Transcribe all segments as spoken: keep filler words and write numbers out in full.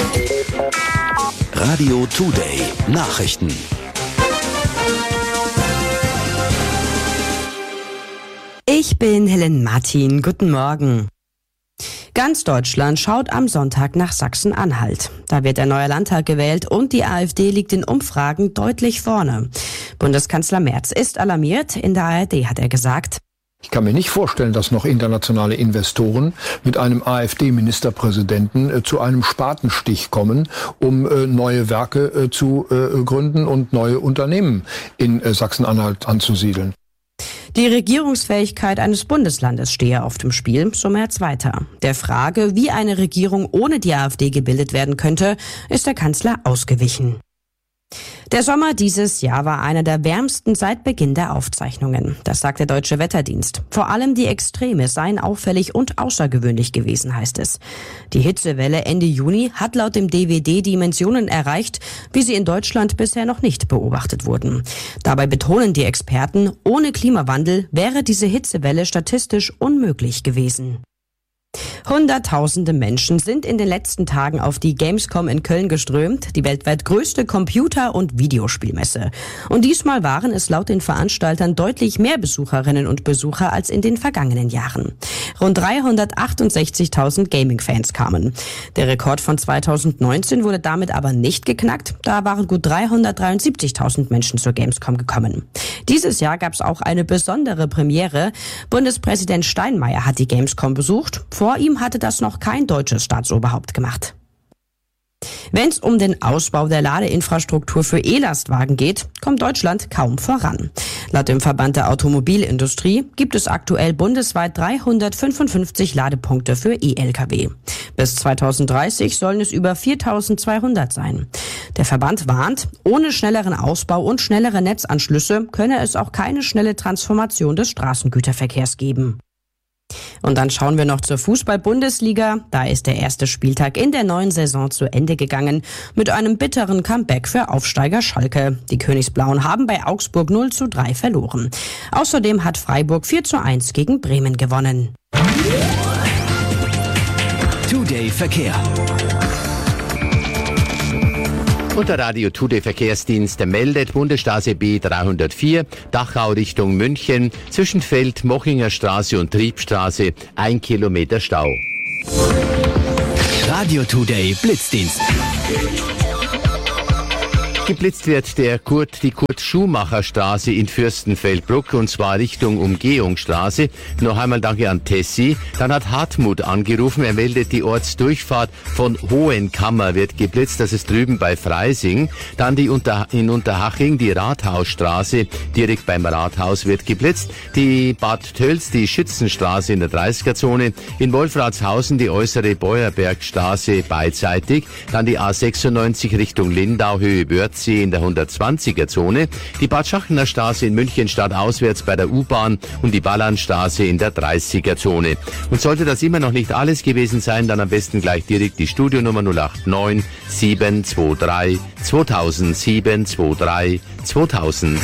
Radio Today Nachrichten. Ich bin Helen Martin. Guten Morgen. Ganz Deutschland schaut am Sonntag nach Sachsen-Anhalt. Da wird ein neuer Landtag gewählt und die AfD liegt in Umfragen deutlich vorne. Bundeskanzler Merz ist alarmiert. In der A R D hat er gesagt: Ich kann mir nicht vorstellen, dass noch internationale Investoren mit einem AfD-Ministerpräsidenten äh, zu einem Spatenstich kommen, um äh, neue Werke äh, zu äh, gründen und neue Unternehmen in äh, Sachsen-Anhalt anzusiedeln. Die Regierungsfähigkeit eines Bundeslandes stehe auf dem Spiel, so Merz weiter. Der Frage, wie eine Regierung ohne die AfD gebildet werden könnte, ist der Kanzler ausgewichen. Der Sommer dieses Jahr war einer der wärmsten seit Beginn der Aufzeichnungen. Das sagt der Deutsche Wetterdienst. Vor allem die Extreme seien auffällig und außergewöhnlich gewesen, heißt es. Die Hitzewelle Ende Juni hat laut dem D W D Dimensionen erreicht, wie sie in Deutschland bisher noch nicht beobachtet wurden. Dabei betonen die Experten, ohne Klimawandel wäre diese Hitzewelle statistisch unmöglich gewesen. Hunderttausende Menschen sind in den letzten Tagen auf die Gamescom in Köln geströmt, die weltweit größte Computer- und Videospielmesse. Und diesmal waren es laut den Veranstaltern deutlich mehr Besucherinnen und Besucher als in den vergangenen Jahren. Rund dreihundertachtundsechzigtausend Gaming-Fans kamen. Der Rekord von zweitausendneunzehn wurde damit aber nicht geknackt. Da waren gut dreihundertdreiundsiebzigtausend Menschen zur Gamescom gekommen. Dieses Jahr gab es auch eine besondere Premiere. Bundespräsident Steinmeier hat die Gamescom besucht. Vor ihm hatte das noch kein deutsches Staatsoberhaupt gemacht. Wenn es um den Ausbau der Ladeinfrastruktur für E-Lastwagen geht, kommt Deutschland kaum voran. Laut dem Verband der Automobilindustrie gibt es aktuell bundesweit dreihundertfünfundfünfzig Ladepunkte für E-L K W. Bis zweitausenddreißig sollen es über viertausendzweihundert sein. Der Verband warnt, ohne schnelleren Ausbau und schnellere Netzanschlüsse könne es auch keine schnelle Transformation des Straßengüterverkehrs geben. Und dann schauen wir noch zur Fußball-Bundesliga. Da ist der erste Spieltag in der neuen Saison zu Ende gegangen mit einem bitteren Comeback für Aufsteiger Schalke. Die Königsblauen haben bei Augsburg null zu drei verloren. Außerdem hat Freiburg vier zu eins gegen Bremen gewonnen. Today Verkehr. Und der Radio Today Verkehrsdienst meldet Bundesstraße B dreihundertvier, Dachau Richtung München, zwischen Feld-Mochinger Straße und Triebstraße, ein Kilometer Stau. Radio Today Blitzdienst. Geblitzt wird der Kurt, die Kurt-Schumacher-Straße in Fürstenfeldbruck, und zwar Richtung Umgehungsstraße. Noch einmal danke an Tessie. Dann hat Hartmut angerufen, er meldet, die Ortsdurchfahrt von Hohenkammer wird geblitzt, das ist drüben bei Freising. Dann die Unter, in Unterhaching, die Rathausstraße direkt beim Rathaus wird geblitzt. Die Bad Tölz, die Schützenstraße in der dreißiger-Zone. In Wolfratshausen die äußere Beuerbergstraße beidseitig. Dann die A sechsundneunzig Richtung Lindau, Höhe Wörthsee in der hundertzwanziger-Zone, die Bad Schachner Straße in München stadtauswärts bei der U-Bahn und die Ballernstraße in der dreißiger-Zone. Und sollte das immer noch nicht alles gewesen sein, dann am besten gleich direkt die Studionummer null acht neun sieben zwei drei zweitausend sieben zwei drei zweitausend.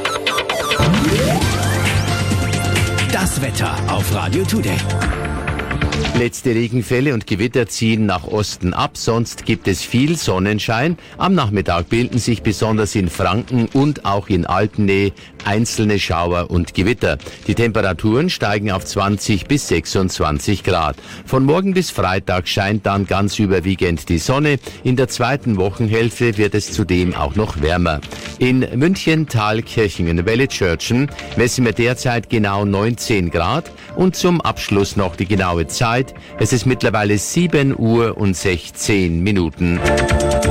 Das Wetter auf Radio Today. Letzte Regenfälle und Gewitter ziehen nach Osten ab, sonst gibt es viel Sonnenschein. Am Nachmittag bilden sich besonders in Franken und auch in Alpennähe einzelne Schauer und Gewitter. Die Temperaturen steigen auf zwanzig bis sechsundzwanzig Grad. Von morgen bis Freitag scheint dann ganz überwiegend die Sonne. In der zweiten Wochenhälfte wird es zudem auch noch wärmer. In München, Thalkirchen und Wellitzschörtchen messen wir derzeit genau neunzehn Grad. Und zum Abschluss noch die genaue Zeit. Es ist mittlerweile sieben Uhr und sechzehn Minuten.